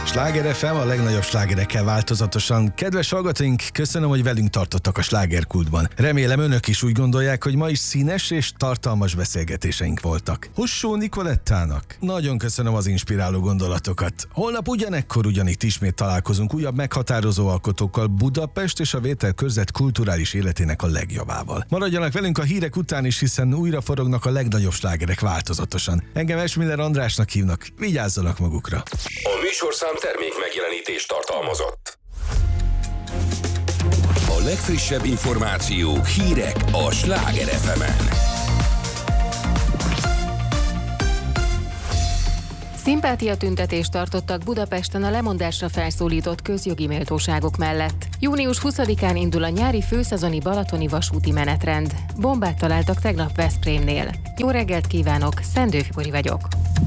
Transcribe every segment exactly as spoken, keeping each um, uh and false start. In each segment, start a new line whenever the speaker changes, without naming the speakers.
Sláger ef em, a legnagyobb slágerekkel változatosan. Kedves hallgatóink, köszönöm, hogy velünk tartottak a slágerkultban. Remélem önök is úgy gondolják, hogy ma is színes és tartalmas beszélgetéseink voltak. Hussó Nikolettának nagyon köszönöm az inspiráló gondolatokat. Holnap ugyanekkor ugyanitt ismét találkozunk újabb meghatározó alkotókkal Budapest és a Vételkörzet kulturális életének a legjobbával. Maradjanak velünk a hírek után is, hiszen újra forognak a legnagyobb slágerek változatosan. Engem Esmiller Andrásnak hívnak, vigyázzanak magukra.
A műsorszám termék megjelenítést tartalmazott. A legfrissebb információk, hírek a Sláger ef emen.
Szimpátiatüntetést tartottak Budapesten a lemondásra felszólított közjogi méltóságok mellett. június huszadikán indul a nyári főszezoni balatoni vasúti menetrend. Bombát találtak tegnap Veszprémnél. Jó reggelt kívánok, Szendő Fibori vagyok.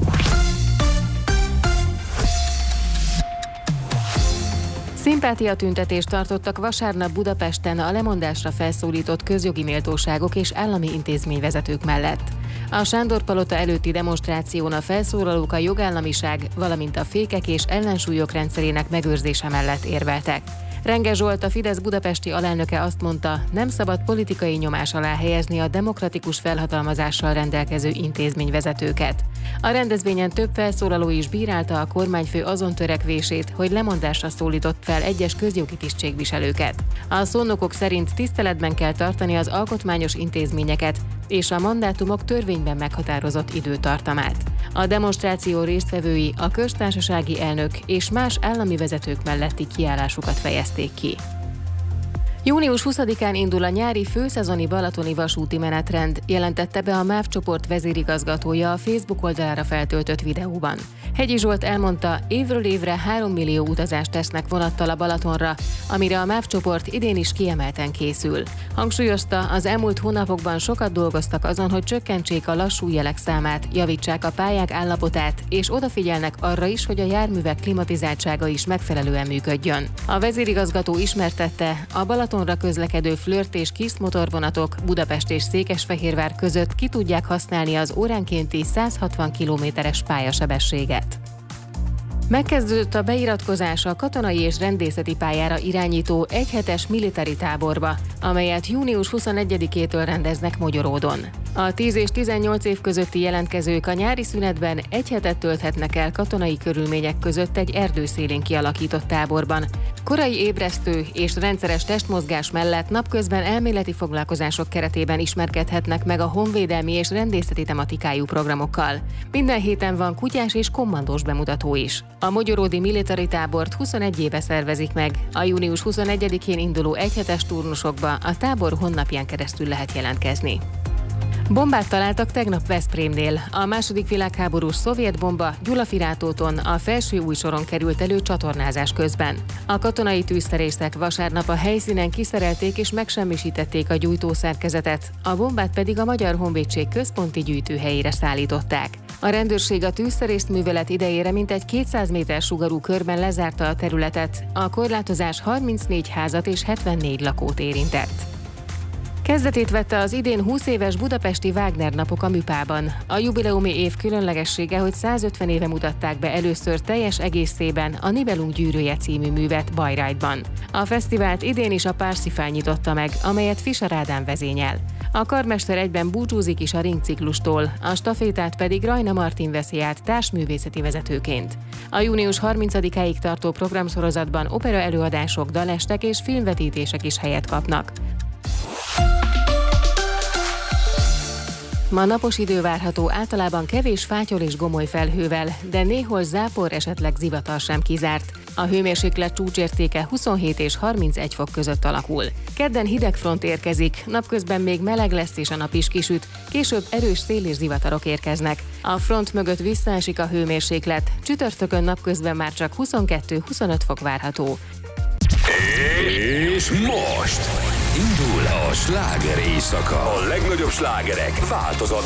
Szimpátiatüntetést tartottak vasárnap Budapesten a lemondásra felszólított közjogi méltóságok és állami intézményvezetők mellett. A Sándor-palota előtti demonstráción a felszólalók a jogállamiság, valamint a fékek és ellensúlyok rendszerének megőrzése mellett érveltek. Renge Zsolt, a Fidesz budapesti alelnöke azt mondta, nem szabad politikai nyomás alá helyezni a demokratikus felhatalmazással rendelkező intézményvezetőket. A rendezvényen több felszólaló is bírálta a kormányfő azon törekvését, hogy lemondásra szólított fel egyes közjogi tisztségviselőket. A szónokok szerint tiszteletben kell tartani az alkotmányos intézményeket és a mandátumok törvényben meghatározott időtartamát. A demonstráció résztvevői a köztársasági elnök és más állami vezetők melletti kiállásukat fejezték ki. június huszadikán indul a nyári főszezoni balatoni vasúti menetrend, jelentette be a MÁV csoport vezérigazgatója a Facebook oldalára feltöltött videóban. Hegyi Zsolt elmondta, évről évre három millió utazást tesznek vonattal a Balatonra, amire a MÁV csoport idén is kiemelten készül. Hangsúlyozta, az elmúlt hónapokban sokat dolgoztak azon, hogy csökkentsék a lassú jelek számát, javítsák a pályák állapotát, és odafigyelnek arra is, hogy a járművek klimatizáltsága is megfelelően működjön. A vezérigazgató ismertette, a Balatonra közlekedő Flirt és Kiss motorvonatok Budapest és Székesfehérvár között ki tudják használni az óránkénti száz hatvan kilométeres pályasebességet. Megkezdődött a beiratkozás a katonai és rendészeti pályára irányító egyhetes militári táborba, amelyet június huszonegyedikétől rendeznek Mogyoródon. A tíz és tizennyolc év közötti jelentkezők a nyári szünetben egy hetet tölthetnek el katonai körülmények között egy erdőszélén kialakított táborban. Korai ébresztő és rendszeres testmozgás mellett napközben elméleti foglalkozások keretében ismerkedhetnek meg a honvédelmi és rendészeti tematikájú programokkal. Minden héten van kutyás és kommandós bemutató is. A mogyoródi militári tábort huszonegy éve szervezik meg. A június huszonegyedikén induló egyhetes turnusokba a tábor honlapján keresztül lehet jelentkezni. Bombát találtak tegnap Veszprémnél. A második világháborús szovjet bomba Gyulafirátóton a felső újsoron került elő csatornázás közben. A katonai tűzszerészek vasárnap a helyszínen kiszerelték és megsemmisítették a gyújtószerkezetet, a bombát pedig a Magyar Honvédség központi gyűjtőhelyére szállították. A rendőrség a tűzszerészművelet idejére mintegy kétszáz méter sugarú körben lezárta a területet, a korlátozás harmincnégy házat és hetvennégy lakót érintett. Kezdetét vette az idén húsz éves budapesti Wagner napok a Műpában. A jubileumi év különlegessége, hogy százötven éve mutatták be először teljes egészében a Nibelung gyűrűje című művet Bayreuthban. A fesztivált idén is a Parsifal nyitotta meg, amelyet Fischer Ádám vezényel. A karmester egyben búcsúzik is a ringciklustól, a stafétát pedig Rajna Martin veszi át társművészeti vezetőként. A június harmincadikáig tartó programsorozatban opera előadások, dalestek és filmvetítések is helyet kapnak. Ma napos idő várható, általában kevés fátyol és gomoly felhővel, de néhol zápor, esetleg zivatar sem kizárt. A hőmérséklet csúcsértéke huszonhét és harmincegy fok között alakul. Kedden hideg front érkezik, napközben még meleg lesz és a nap is kisüt, később erős szél és zivatarok érkeznek. A front mögött visszaesik a hőmérséklet, csütörtökön napközben már csak huszonkettő-huszonöt fok várható.
És most indul a sláger éjszaka. A legnagyobb slágerek változatlan